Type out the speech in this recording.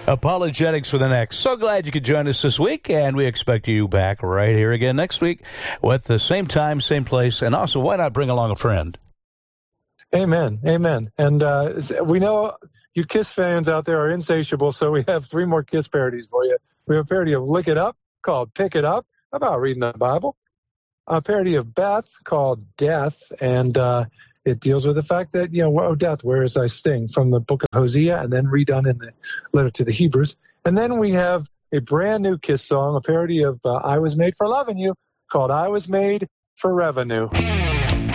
Apologetics for the Next. So glad you could join us this week, and we expect you back right here again next week with the same time, same place, and also, why not bring along a friend? Amen. Amen. And we know you Kiss fans out there are insatiable, so we have 3 more Kiss parodies for you. We have a parody of Lick It Up called Pick It Up, about reading the Bible. A parody of Beth called Death, and it deals with the fact that, oh, death, where is thy sting, from the book of Hosea, and then redone in the letter to the Hebrews. And then we have a brand new Kiss song, a parody of I Was Made for Loving You, called I Was Made for Revenue.